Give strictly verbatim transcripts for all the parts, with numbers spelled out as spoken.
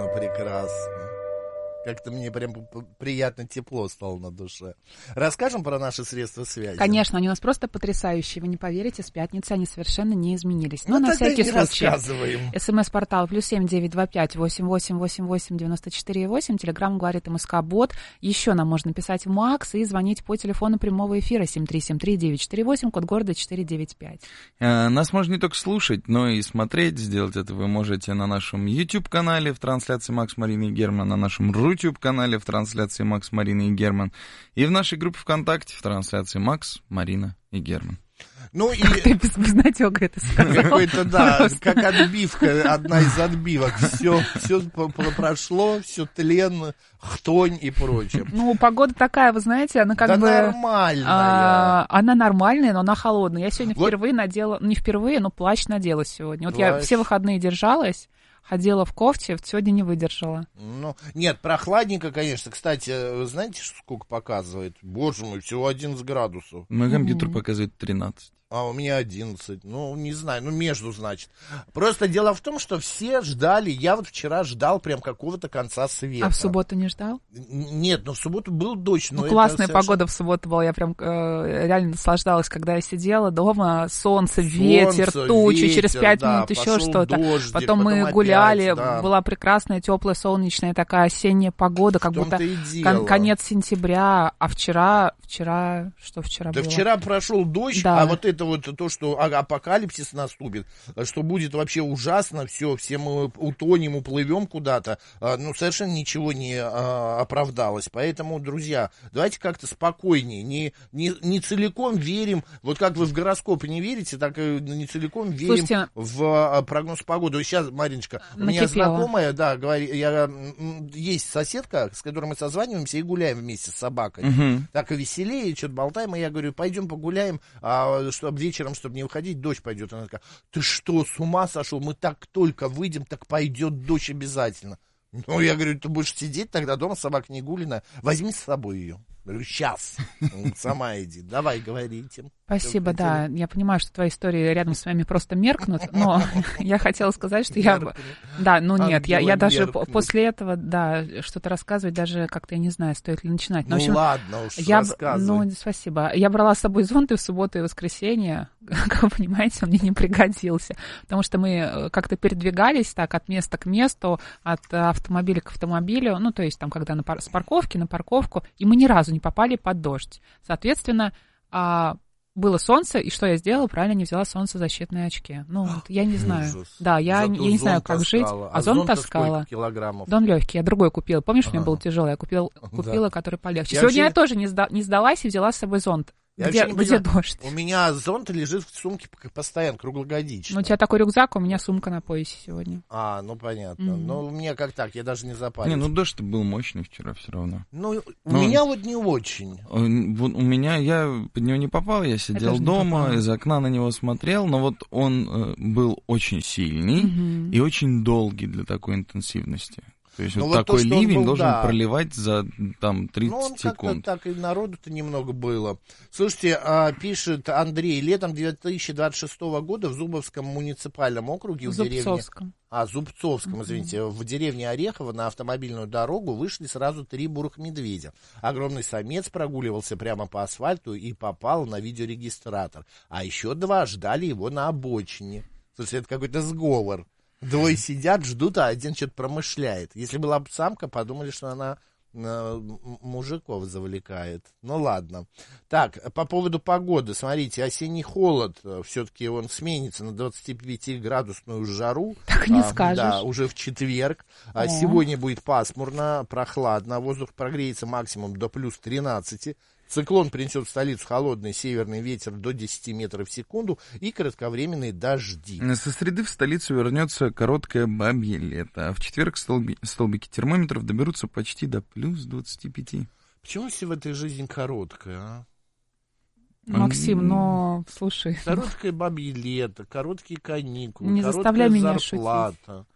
прекрасно. Как-то мне прям приятно, тепло стало на душе. Расскажем про наши средства связи? Конечно, они у нас просто потрясающие. Вы не поверите, с пятницы они совершенно не изменились. Но ну, на всякий не случай. Рассказываем. СМС-портал плюс семь девять два пять восемь восемь восемь восемь девяносто четыре восемь. Телеграм говорит МСК-бот. Еще нам можно писать в МАКС и звонить по телефону прямого эфира семь три семь три девять четыре восемь, код города четыре девять пять. Нас можно не только слушать, но и смотреть. Сделать это вы можете на нашем YouTube-канале в трансляции Макс, Марина и Герман, на нашем Рутюб-канале в трансляции Макс, Марина и Герман, и в нашей группе ВКонтакте в трансляции Макс, Марина и Герман. Ну и... Ты без безнадёга это сказал. Какой-то, да, как отбивка, одна из отбивок. Все, все прошло, все тлен, хтонь и прочее. Ну, погода такая, вы знаете, она как да бы... нормальная. А, она нормальная, но она холодная. Я сегодня вот. впервые надела, не впервые, но плащ надела сегодня. Вот Плащ. Я все выходные держалась, ходила в кофте, сегодня не выдержала. Ну, нет, прохладненько, конечно. Кстати, вы знаете, сколько показывает? Боже мой, всего одиннадцать градусов. Мой компьютер mm-hmm. показывает тринадцать. А у меня одиннадцать. Ну, не знаю, ну, между, значит. Просто дело в том, что все ждали, я вот вчера ждал прям какого-то конца света. А в субботу не ждал? Нет, ну, в субботу был дождь. Ну, классная совершенно... погода в субботу была, я прям э, реально наслаждалась, когда я сидела дома, солнце, солнце ветер, тучи, ветер, через пять да, минут еще что-то. Дождик, потом, потом мы опять, гуляли, да. Была прекрасная, теплая, солнечная такая осенняя погода, как будто кон- конец сентября, а вчера, вчера, что вчера да было? Да вчера прошел дождь, да. А вот это вот то, что апокалипсис наступит, что будет вообще ужасно, все, все мы утонем, уплывем куда-то, ну, совершенно ничего не оправдалось. Поэтому, друзья, давайте как-то спокойнее, не, не, не целиком верим, вот как вы в гороскопы не верите, так и не целиком верим. Слушайте, в прогноз погоды. Сейчас, Мариночка, у меня знакомая, да, говорит, я, есть соседка, с которой мы созваниваемся и гуляем вместе с собакой. Угу. Так и веселее, что-то болтаем, и я говорю, пойдем погуляем, а, чтобы вечером, чтобы не выходить, дождь пойдет. Она такая, ты что, с ума сошел? Мы так только выйдем, так пойдет дождь обязательно. Ну, я говорю, ты будешь сидеть тогда дома, собака не гулина, возьми с собой ее. Я говорю, сейчас, сама иди, давай, говорите. Спасибо, да, я понимаю, что твои истории рядом с вами просто меркнут, но я хотела сказать, что я... Да, ну нет, я, я даже после этого, да, что-то рассказывать, даже как-то, я не знаю, стоит ли начинать. Но, ну общем, ладно уж, я, рассказывай. Ну, спасибо. Я брала с собой зонт и в субботу и воскресенье, как вы понимаете, он мне не пригодился, потому что мы как-то передвигались так от места к месту, от автомобиля к автомобилю, ну, то есть там, когда на пар- с парковки на парковку, и мы ни разу не попали под дождь. Соответственно, было солнце, и что я сделала? Правильно не взяла солнцезащитные очки. Ну, вот, я не знаю. Ужас. Да, я, я не знаю, как жить. А, а зонт таскала. Килограммов? Да он легкий, я другой купила. Помнишь, ага. у меня был тяжелый? Я купила, купила да. который полегче. Я Сегодня вообще... я тоже не, сда- не сдалась и взяла с собой зонт. Я где, не где понимаю. дождь? У меня зонт лежит в сумке постоянно, круглогодично. Ну, у тебя такой рюкзак, у меня сумка на поясе сегодня. А, ну понятно. Mm-hmm. Ну, у меня как так, я даже не запарился. Не, ну дождь был мощный вчера все равно. Ну, у Но меня вот не очень. Он, у меня, я под него не попал, я сидел дома, из окна на него смотрел, но вот он э, был очень сильный mm-hmm. и очень долгий для такой интенсивности. То есть ну, вот, вот такой то, ливень был, должен да. проливать за там, тридцать ну, он секунд. Так и народу-то немного было. Слушайте, а, пишет Андрей, летом две тысячи двадцать шестого года в Зубовском муниципальном округе в, в деревне... А, Зубцовском, извините, mm-hmm. в деревне Орехово на автомобильную дорогу вышли сразу три бурых медведя. Огромный самец прогуливался прямо по асфальту и попал на видеорегистратор. А еще два ждали его на обочине. Слушайте, это какой-то сговор. Двое сидят, ждут, а один что-то промышляет. Если была бы самка, подумали, что она э, мужиков завлекает. Ну, ладно. Так, по поводу погоды. Смотрите, осенний холод, все-таки он сменится на двадцатипятиградусную жару. Так не а, скажешь. Да, уже в четверг. А сегодня будет пасмурно, прохладно. Воздух прогреется максимум до плюс тринадцати. Циклон принесет в столицу холодный северный ветер до десяти метров в секунду и кратковременные дожди. Со среды в столицу вернется короткое бабье лето, а в четверг столби... столбики термометров доберутся почти до плюс двадцати пяти. Почему все в этой жизни короткое, а? Максим, но слушай. Короткое бабье лето, короткие каникулы, не короткая меня зарплата. шутить.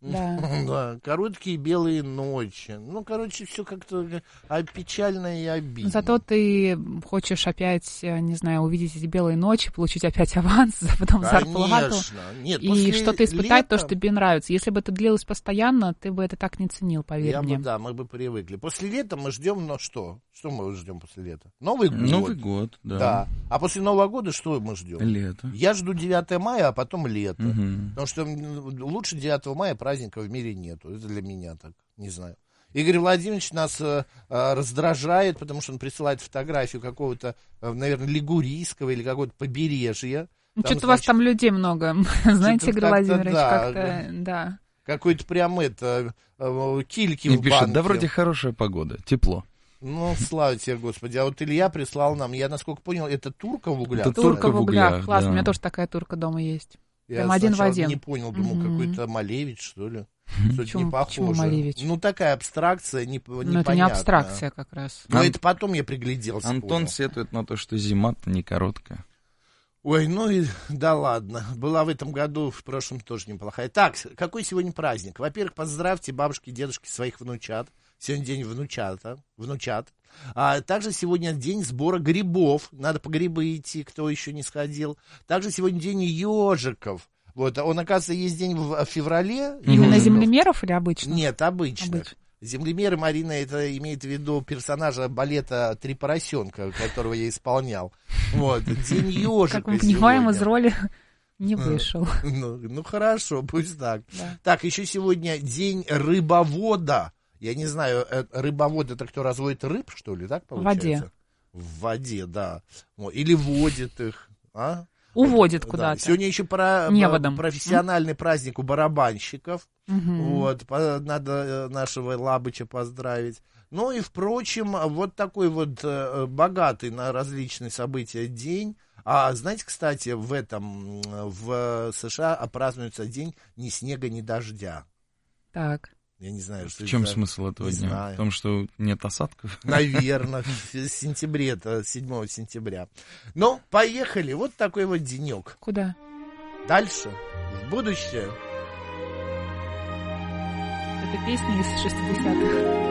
Да. Да, короткие белые ночи. Ну, короче, все как-то печально и обидно. Зато ты хочешь опять, не знаю, увидеть эти белые ночи, получить опять аванс, потом зарплату. Нет, и что-то испытать лета... то, что тебе нравится. Если бы это длилось постоянно, ты бы это так не ценил, поверь Я мне. Бы, да, мы бы привыкли. После лета мы ждем, но что? Что мы ждем после лета? Новый год. Новый год, да. Да. А после Нового года что мы ждем? Лето. Я жду девятого мая, а потом лето. Угу. Потому что лучше девятого мая праздника в мире нету. Это для меня так, не знаю. Игорь Владимирович нас э, раздражает, потому что он присылает фотографию какого-то, э, наверное, лигурийского или какого-то побережья. Там, что-то значит, у вас там людей много, знаете, Игорь Владимирович, да, как-то, да. Какой-то прям это, э, кильки И в пишет, банке. да вроде хорошая погода, тепло. Ну, слава тебе, Господи. А вот Илья прислал нам, я, насколько понял, это турка в углях? Это турка в углях, углях. Классно, да. У меня тоже такая турка дома есть. Я прям один в один. не понял, думал, mm-hmm. какой-то Малевич, что ли. Почему, не похоже. Малевич? Ну, такая абстракция, не, ну, непонятная. Это не абстракция как раз. Но Ан... это потом я пригляделся. Антон сетует на то, что зима-то не короткая. Ой, ну и да ладно. Была в этом году, в прошлом тоже неплохая. Так, какой сегодня праздник? Во-первых, поздравьте бабушки и дедушки своих внучат. Сегодня день внучата, внучат. А также сегодня день сбора грибов. Надо по грибы идти, кто еще не сходил. Также сегодня день ежиков. Вот, он, оказывается, есть день в феврале. Именно землемеров или обычных? Нет, обычных. Обыч. Землемеры, Марина, это имеет в виду персонажа балета «Три поросенка», которого я исполнял. Вот, день ежика. Как мы понимаем, из роли не вышел. Ну, ну хорошо, пусть так. Да. Так, еще сегодня день рыбовода. Я не знаю, рыбовод это кто разводит рыб, что ли, так получается? В воде. В воде, да. Или водит их, а? Уводит да. куда-то. Сегодня еще про, Неводом. профессиональный mm? праздник у барабанщиков. Mm-hmm. Вот, по, надо нашего Лабыча поздравить. Ну и, впрочем, вот такой вот э, богатый на различные события день. А знаете, кстати, в этом, в США празднуется день ни снега, ни дождя. Так. Я не знаю, что В чем это... смысл этого не дня? Знаю. В том, что нет осадков? Наверное, в сентябре, это седьмого сентября. Ну, поехали. Вот такой вот денек. Куда? Дальше, в будущее. Это песня из шестидесятых.